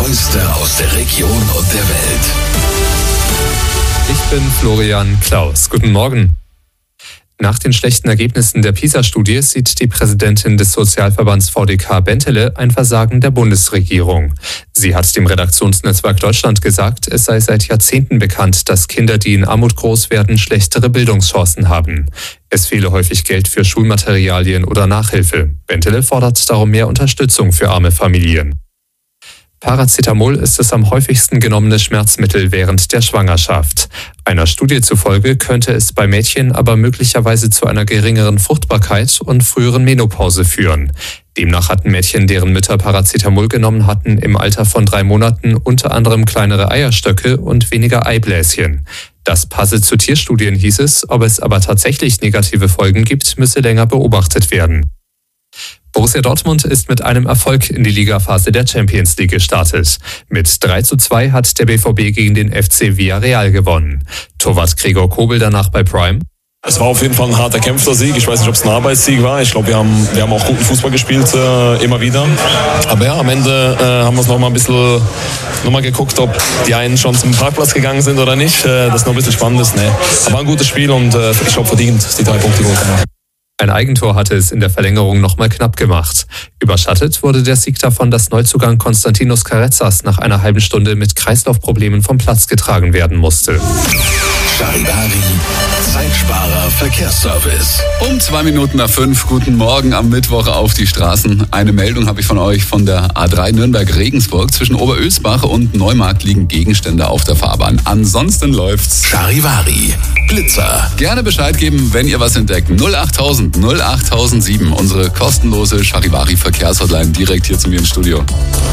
Neueste aus der Region und der Welt. Ich bin Florian Klaus. Guten Morgen. Nach den schlechten Ergebnissen der PISA-Studie sieht die Präsidentin des Sozialverbands VDK Bentele ein Versagen der Bundesregierung. Sie hat dem Redaktionsnetzwerk Deutschland gesagt, es sei seit Jahrzehnten bekannt, dass Kinder, die in Armut groß werden, schlechtere Bildungschancen haben. Es fehle häufig Geld für Schulmaterialien oder Nachhilfe. Bentele fordert darum mehr Unterstützung für arme Familien. Paracetamol ist das am häufigsten genommene Schmerzmittel während der Schwangerschaft. Einer Studie zufolge könnte es bei Mädchen aber möglicherweise zu einer geringeren Fruchtbarkeit und früheren Menopause führen. Demnach hatten Mädchen, deren Mütter Paracetamol genommen hatten, im Alter von 3 Monaten unter anderem kleinere Eierstöcke und weniger Eibläschen. Das passe zu Tierstudien, hieß es, ob es aber tatsächlich negative Folgen gibt, müsse länger beobachtet werden. Borussia Dortmund ist mit einem Erfolg in die Ligaphase der Champions League gestartet. Mit 3:2 hat der BVB gegen den FC Villarreal gewonnen. Torwart Gregor Kobel danach bei Prime. Es war auf jeden Fall ein hart erkämpfter Sieg. Ich weiß nicht, ob es ein Arbeitssieg war. Ich glaube, wir haben auch guten Fußball gespielt, immer wieder. Aber ja, am Ende haben wir es nochmal ein bisschen geguckt, ob die einen schon zum Parkplatz gegangen sind oder nicht. Das noch ein bisschen spannend ist. Nee. Aber ein gutes Spiel und ich glaube, verdient die 3 Punkte geholt haben. Ein Eigentor hatte es in der Verlängerung nochmal knapp gemacht. Überschattet wurde der Sieg davon, dass Neuzugang Konstantinos Carezas nach einer halben Stunde mit Kreislaufproblemen vom Platz getragen werden musste. Charivari, Zeitsparer Verkehrsservice. Um 2 Minuten nach 5, guten Morgen am Mittwoch auf die Straßen. Eine Meldung habe ich von euch von der A3 Nürnberg-Regensburg. Zwischen Oberösbach und Neumarkt liegen Gegenstände auf der Fahrbahn. Ansonsten läuft's. Charivari, Blitzer. Gerne Bescheid geben, wenn ihr was entdeckt. 08000 08007, unsere kostenlose Charivari-Verkehrshotline direkt hier zu mir im Studio.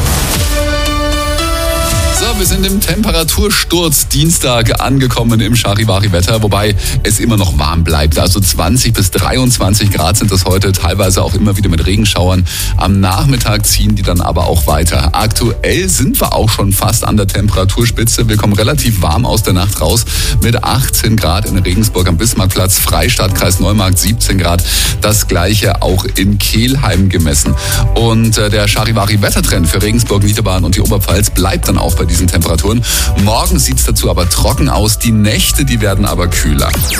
So, wir sind im Temperatursturz Dienstag angekommen im Charivari-Wetter, wobei es immer noch warm bleibt. Also 20 bis 23 Grad sind das heute, teilweise auch immer wieder mit Regenschauern. Am Nachmittag ziehen die dann aber auch weiter. Aktuell sind wir auch schon fast an der Temperaturspitze. Wir kommen relativ warm aus der Nacht raus mit 18 Grad in Regensburg am Bismarckplatz, Freistadtkreis Neumarkt 17 Grad. Das gleiche auch in Kelheim gemessen. Und der Charivari-Wettertrend für Regensburg, Niederbayern und die Oberpfalz bleibt dann auch bei diesen Temperaturen. Morgen sieht es dazu aber trocken aus. Die Nächte, die werden aber kühler.